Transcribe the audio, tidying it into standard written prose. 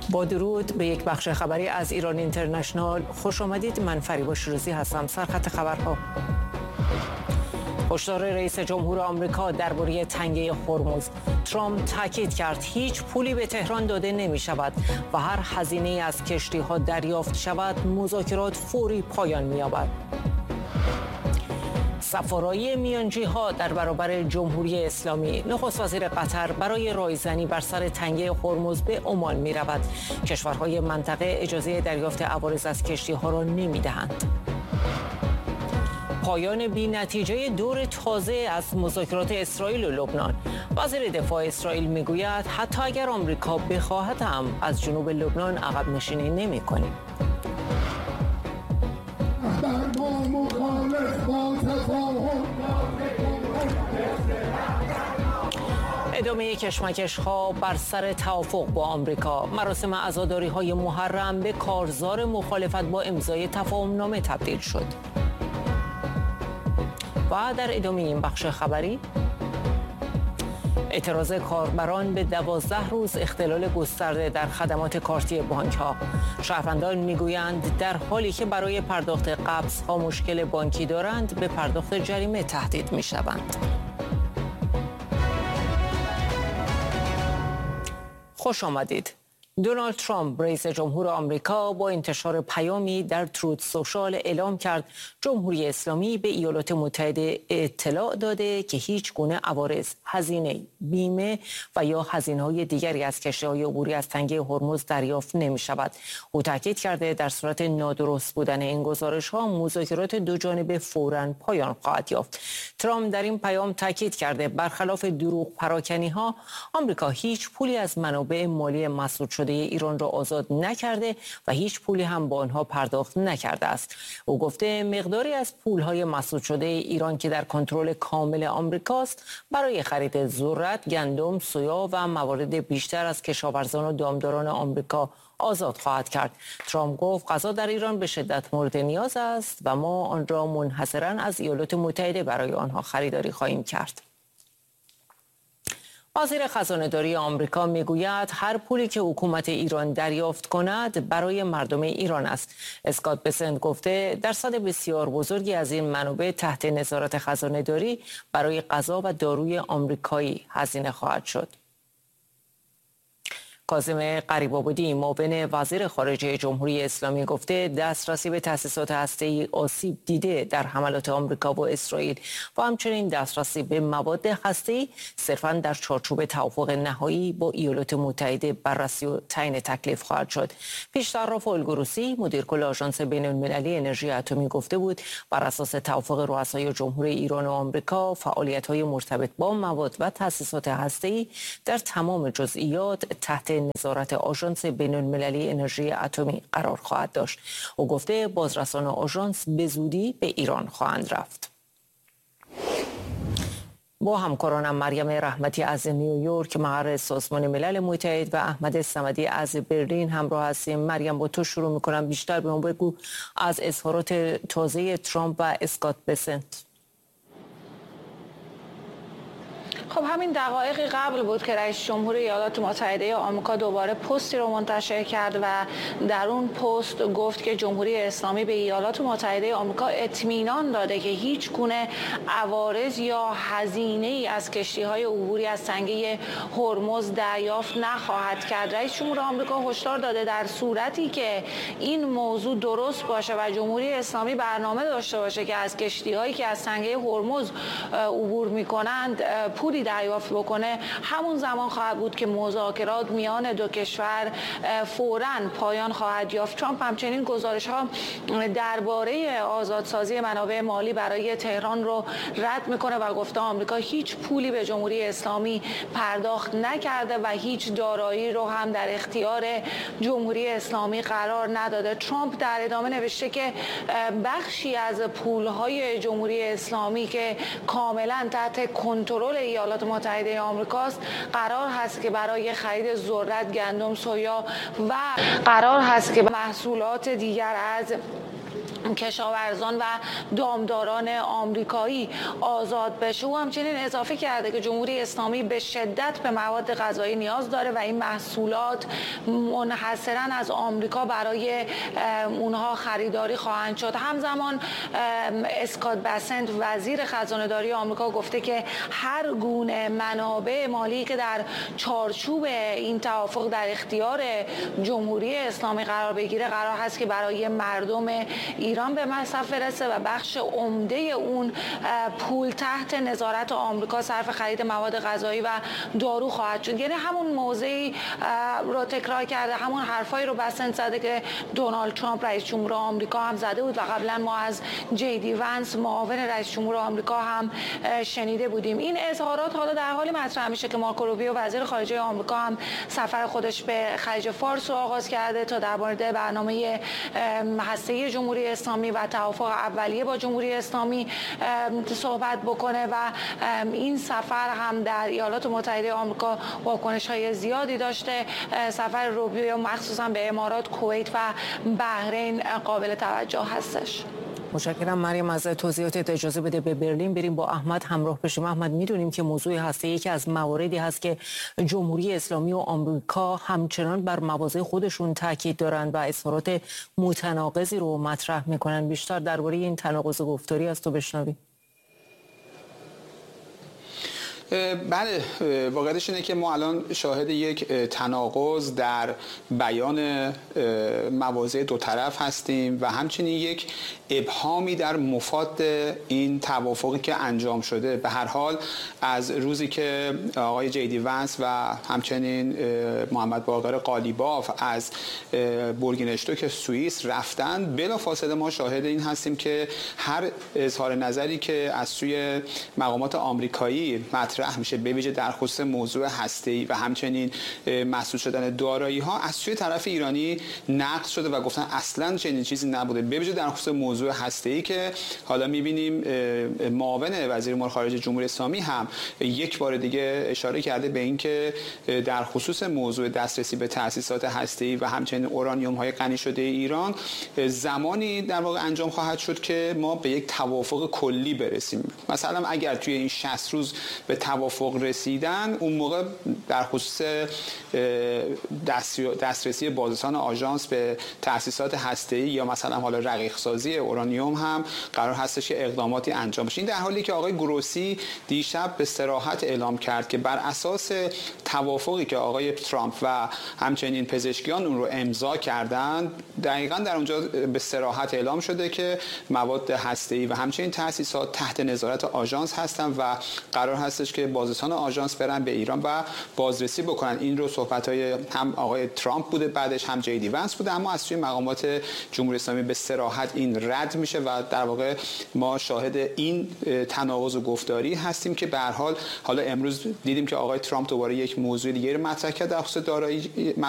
با درود به یک بخش خبری از ایران اینترنشنال خوش آمدید. من فریبا شیرازی هستم. سرخط خبرها: هشدار رئیس جمهور آمریکا درباره تنگه هرمز. ترامپ تاکید کرد هیچ پولی به تهران داده نمی شود و هر هزینه از کشتی ها دریافت شود مذاکرات فوری پایان می یابد. سفارای میانجی ها در برابر جمهوری اسلامی. نخست وزیر قطر برای رایزنی بر سر تنگه هرمز به عمان می رود. کشورهای منطقه اجازه دریافت عوارض از کشتی ها را نمی دهند. پایان بی نتیجه دور تازه از مذاکرات اسرائیل و لبنان. وزیر دفاع اسرائیل میگوید حتی اگر آمریکا بخواهد هم از جنوب لبنان عقب نشینی نمی‌کنیم. ادامه کشمکش ها بر سر توافق با آمریکا. مراسم عزاداری های محرم به کارزار مخالفت با امضای تفاهم نامه تبدیل شد. و در ادامه این بخش خبری، اعتراض کاربران به 12 روز اختلال گسترده در خدمات کارتی بانک ها. شهروندان میگویند در حالی که برای پرداخت قبض ها مشکل بانکی دارند به پرداخت جریمه تهدید می شوند. خوش آمدید. دونالد ترامپ رئیس جمهور آمریکا با انتشار پیامی در تروت سوشال اعلام کرد جمهوری اسلامی به ایالات متحده اطلاع داده که هیچ گونه عوارض، هزینه، بیمه و یا هزینه‌های دیگری از کشتی‌های عبوری از تنگه هرمز دریافت نمی‌شود. او تاکید کرده در صورت نادرست بودن این گزارش‌ها مذاکرات دوجانبه فوراً پایان خواهد یافت. ترامپ در این پیام تاکید کرده برخلاف دروغ پراکنی‌ها آمریکا هیچ پولی از منابع مالی مسدود شده ایران را آزاد نکرده و هیچ پولی هم با آنها پرداخت نکرده است. او گفته مقداری از پولهای مسدود شده ایران که در کنترل کامل آمریکاست برای خرید ذرت، گندم، سویا و موارد بیشتر از کشاورزان و دامداران آمریکا آزاد خواهد کرد. ترامپ گفت غذا در ایران به شدت مورد نیاز است و ما آن را منحصراً از ایالات متحده برای آنها خریداری خواهیم کرد. وزیر خزانه‌داری آمریکا میگوید هر پولی که حکومت ایران دریافت کند برای مردم ایران است. اسکات بسنت گفته درصد بسیار بزرگی از این منابع تحت نظارت خزانه‌داری برای غذا و داروی آمریکایی هزینه خواهد شد. کاظم غریب‌آبادی معاون وزیر خارجه جمهوری اسلامی گفته دسترسی به تأسیسات هسته‌ای آسیب دیده در حملات آمریکا و اسرائیل و همچنین دسترسی به مواد هسته‌ای صرفاً در چارچوب توافق نهایی با ایالات متحده بررسی و تعیین تکلیف خواهد شد. پیش‌صراف الگروسی مدیر کل آژانس بین‌المللی انرژی اتمی گفته بود بر اساس توافق رؤسای جمهوری ایران و آمریکا فعالیت‌های مرتبط با مواد و تأسیسات هسته‌ای در تمام جزئیات تحت نظارت آژانس بین‌المللی انرژی اتمی قرار خواهد داشت. او گفته بازرسان آژانس به زودی به ایران خواهند رفت. با همکارانم مریم رحمتی از نیویورک مقر سازمان ملل متحد و احمد صمدی از برلین همراه هستیم. مریم با تو شروع می‌کنم. بیشتر به ما بگو از اظهارات تازه ترامپ و اسکات بسنت. خب همین دقایقی قبل بود که رئیس جمهور ایالات متحده آمریکا دوباره پستی رو منتشر کرد و در اون پست گفت که جمهوری اسلامی به ایالات متحده آمریکا اطمینان داده که هیچ گونه عوارض یا هزینه‌ای از کشتی‌های عبوری از تنگه هرمز دریافت نخواهد کرد. رئیس جمهور آمریکا هشدار داده در صورتی که این موضوع درست باشه و جمهوری اسلامی برنامه داشته باشه که از کشتی‌هایی که از تنگه هرمز عبور می‌کنند پولی دریافت بکنه، همون زمان خواهد بود که مذاکرات میان دو کشور فوراً پایان خواهد یافت. ترامپ همچنین گزارش‌ها درباره آزادسازی منابع مالی برای تهران رو رد میکنه و گفته آمریکا هیچ پولی به جمهوری اسلامی پرداخت نکرده و هیچ دارایی رو هم در اختیار جمهوری اسلامی قرار نداده. ترامپ در ادامه نوشته که بخشی از پولهای جمهوری اسلامی که کاملاً تحت کنترل ایالات متحده آمریکاست قرار هست که برای خرید ذرت، گندم، سویا و قرار هست که محصولات دیگر از کشاورزان و دامداران آمریکایی آزاد بشه. او همچنین اضافه کرده که جمهوری اسلامی به شدت به مواد غذایی نیاز داره و این محصولات منحصراً از آمریکا برای اونها خریداری خواهند شد. همزمان اسکات بسنت وزیر خزانه‌داری آمریکا گفته که هر گونه منابع مالی که در چارچوب این توافق در اختیار جمهوری اسلامی قرار بگیره قرار هست که برای مردم ایران به مصرف برسه و بخش عمده اون پول تحت نظارت آمریکا صرف خرید مواد غذایی و دارو خواهد شد. یعنی همون موضعی رو تکرار کرده، همون حرفایی رو بسنت زده که دونالد ترامپ رئیس جمهور آمریکا هم زده بود و قبلا ما از جی دی ونس معاون رئیس جمهور آمریکا هم شنیده بودیم. این اظهارات حالا در حالی مطرح میشه که مارکو روبیو وزیر خارجه آمریکا هم سفر خودش به خلیج فارس رو آغاز کرده تا در مورد برنامه هسته‌ای جمهوری اسلامی و توافق اولیه با جمهوری اسلامی صحبت بکنه و این سفر هم در ایالات متحده آمریکا واکنش‌های زیادی داشته. سفر روبیو مخصوصا به امارات، کویت و بحرین قابل توجه هستش. متشکرم مریم از توضیحات. اجازه بده به برلین بریم با احمد همراه بشیم. احمد، میدونیم که موضوع هسته‌ای یکی از مواردی هست که جمهوری اسلامی و آمریکا همچنان بر مواضع خودشون تاکید دارن و اظهارات متناقضی رو مطرح میکنن. بیشتر درباره این تناقض گفتاری از تو بشنویم. بله، واقعیتش اینه که ما الان شاهد یک تناقض در بیان مواضع دو طرف هستیم و همچنین یک ابهامی در مفاد این توافقی که انجام شده. به هر حال از روزی که آقای جی دی ونس و همچنین محمد باقر قالیباف از بورگینشتوک سوئیس رفتن، بلافاصله ما شاهد این هستیم که هر اظهار نظری که از سوی مقامات آمریکایی مطرح میشه، به ویژه در خصوص موضوع هسته‌ای و همچنین مسدود شدن دارایی ها، از سوی طرف ایرانی نقض شده و گفتن اصلا چنین چیزی نبوده. به ویژه در خصوص موضوع هسته‌ای که حالا می‌بینیم معاون وزیر امور خارجه جمهوری اسلامی هم یک بار دیگه اشاره کرده به اینکه در خصوص موضوع دسترسی به تأسیسات هسته‌ای و همچنین اورانیوم‌های غنی شده ایران زمانی در واقع انجام خواهد شد که ما به یک توافق کلی برسیم. مثلا اگر توی این 60 روز به توافق رسیدن، اون موقع در خصوص دسترسی بازرسان آژانس به تأسیسات هسته‌ای یا مثلا حالا رقیق سازی اورانیوم هم قرار هستش که اقداماتی انجام بشه. این در حالی که آقای گروسی دیشب به صراحت اعلام کرد که بر اساس توافقی که آقای ترامپ و همچنین پزشکیان اون رو امضا کردن، دقیقاً در اونجا به صراحت اعلام شده که مواد هسته‌ای و همچنین تأسیسات تحت نظارت آژانس هستن و قرار هستش که بازرسان آژانس برن به ایران و بازرسی بکنن. این رو صحبت‌های هم آقای ترامپ بوده، بعدش هم جی دی ونس بوده، اما از سوی مقامات جمهوری اسلامی به صراحت این رد میشه و در واقع ما شاهد این تناقض و گفتاری هستیم که به هر حال حالا امروز دیدیم که آقای ترامپ دوباره یک موضوع دیگه رو مطرح کرد در خصوص دارایی